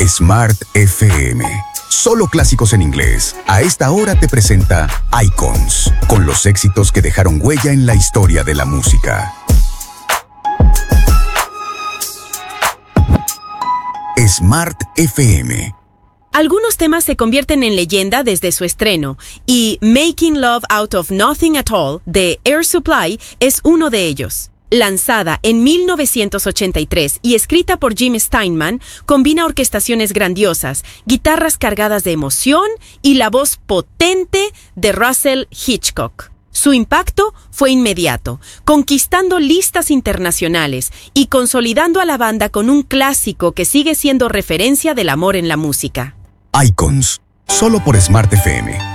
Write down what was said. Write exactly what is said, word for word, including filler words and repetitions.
Smart F M. Solo clásicos en inglés. A esta hora te presenta Icons, con los éxitos que dejaron huella en la historia de la música. Smart F M. Algunos temas se convierten en leyenda desde su estreno, y Making Love Out of Nothing at All de Air Supply es uno de ellos. Lanzada en mil novecientos ochenta y tres y escrita por Jim Steinman, combina orquestaciones grandiosas, guitarras cargadas de emoción y la voz potente de Russell Hitchcock. Su impacto fue inmediato, conquistando listas internacionales y consolidando a la banda con un clásico que sigue siendo referencia del amor en la música. Icons, solo por Smart F M.